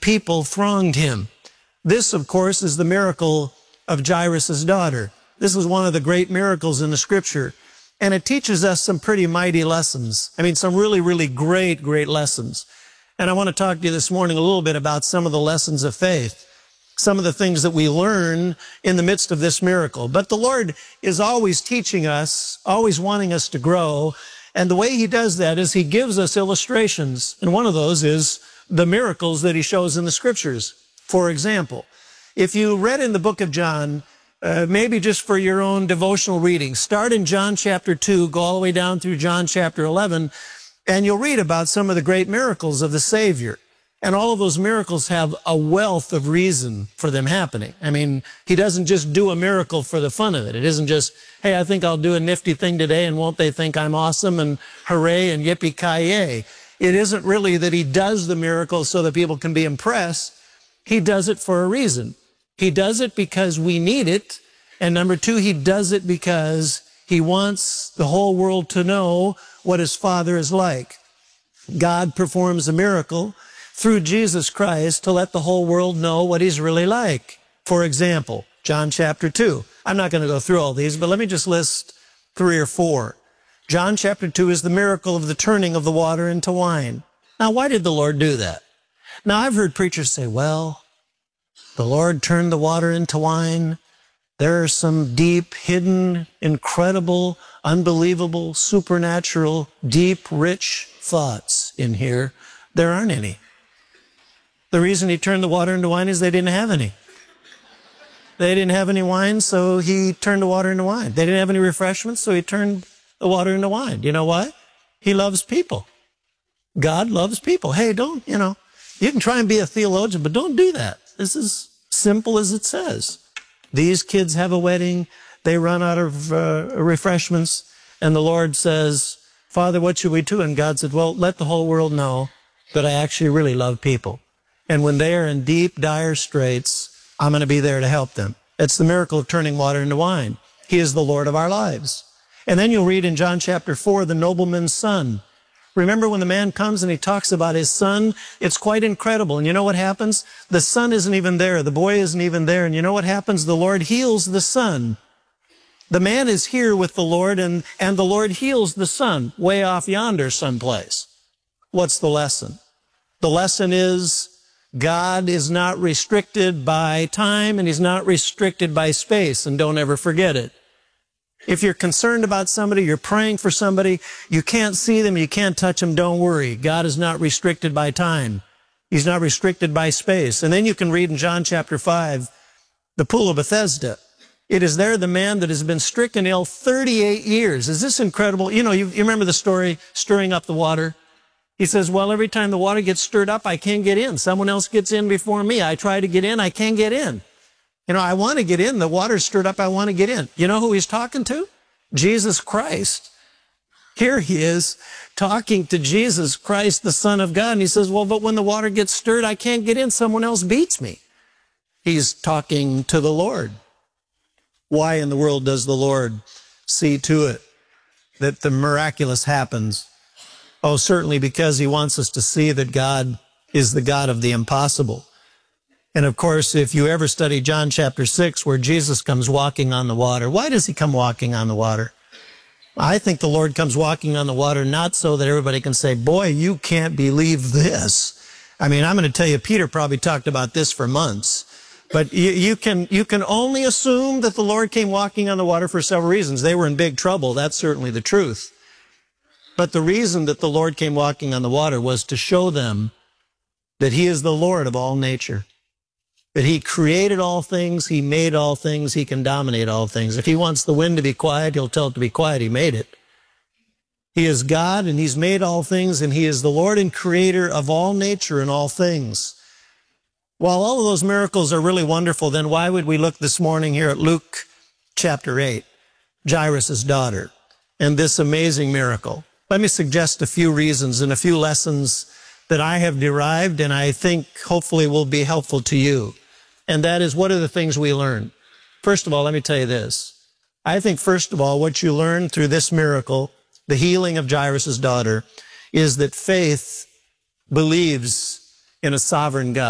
people thronged him. This, of course, is the miracle of Jairus' daughter. This is one of the great miracles in the Scripture. And it teaches us some pretty mighty lessons. I mean, some really, really great lessons. And I want to talk to you this morning a little bit about some of the lessons of faith, some of the things that we learn in the midst of this miracle. But the Lord is always teaching us, always wanting us to grow. And the way he does that is he gives us illustrations. And one of those is the miracles that he shows in the Scriptures. For example, if you read in the book of John, maybe just for your own devotional reading, start in John chapter 2, go all the way down through John chapter 11, and you'll read about some of the great miracles of the Savior. And all of those miracles have a wealth of reason for them happening. I mean, he doesn't just do a miracle for the fun of it. It isn't just, hey, I think I'll do a nifty thing today, and won't they think I'm awesome, and hooray, and yippee-ki-yay. It isn't really that he does the miracle so that people can be impressed. He does it for a reason. He does it because we need it. And number two, he does it because he wants the whole world to know what his Father is like. God performs a miracle through Jesus Christ to let the whole world know what he's really like. For example, John chapter 2. I'm not going to go through all these, but let me just list 3 or 4. John chapter 2 is the miracle of the turning of the water into wine. Now, why did the Lord do that? Now, I've heard preachers say, well, the Lord turned the water into wine. There are some deep, hidden, incredible, unbelievable, supernatural, deep, rich thoughts in here. There aren't any. The reason he turned the water into wine is they didn't have any. They didn't have any wine, so he turned the water into wine. They didn't have any refreshments, so he turned the water into wine. You know why? He loves people. God loves people. Hey, you can try and be a theologian, but don't do that. This is simple as it says. These kids have a wedding. They run out of refreshments. And the Lord says, Father, what should we do? And God said, well, let the whole world know that I actually really love people. And when they are in deep, dire straits, I'm going to be there to help them. It's the miracle of turning water into wine. He is the Lord of our lives. And then you'll read in John chapter 4, the nobleman's son. Remember when the man comes and he talks about his son? It's quite incredible. And you know what happens? The son isn't even there. The boy isn't even there. And you know what happens? The Lord heals the son. The man is here with the Lord, and the Lord heals the son way off yonder someplace. What's the lesson? The lesson is God is not restricted by time, and he's not restricted by space, and don't ever forget it. If you're concerned about somebody, you're praying for somebody, you can't see them, you can't touch them, don't worry. God is not restricted by time. He's not restricted by space. And then you can read in John chapter 5, the pool of Bethesda. It is there the man that has been stricken ill 38 years. Is this incredible? You remember the story, stirring up the water? He says, well, every time the water gets stirred up, I can't get in. Someone else gets in before me. I try to get in, I can't get in. I want to get in. The water's stirred up. I want to get in. You know who he's talking to? Jesus Christ. Here he is talking to Jesus Christ, the Son of God. And he says, well, but when the water gets stirred, I can't get in. Someone else beats me. He's talking to the Lord. Why in the world does the Lord see to it that the miraculous happens? Oh, certainly because he wants us to see that God is the God of the impossible. And of course, if you ever study John chapter 6, where Jesus comes walking on the water, why does he come walking on the water? I think the Lord comes walking on the water not so that everybody can say, boy, you can't believe this. I mean, I'm going to tell you, Peter probably talked about this for months. But you can only assume that the Lord came walking on the water for several reasons. They were in big trouble. That's certainly the truth. But the reason that the Lord came walking on the water was to show them that he is the Lord of all nature. That he created all things, he made all things, he can dominate all things. If he wants the wind to be quiet, he'll tell it to be quiet. He made it. He is God, and he's made all things, and he is the Lord and creator of all nature and all things. While all of those miracles are really wonderful, then why would we look this morning here at Luke chapter 8, Jairus' daughter, and this amazing miracle? Let me suggest a few reasons and a few lessons that I have derived and I think hopefully will be helpful to you. And that is, what are the things we learn? First of all, let me tell you this. I think, first of all, what you learn through this miracle, the healing of Jairus' daughter, is that faith believes in a sovereign God.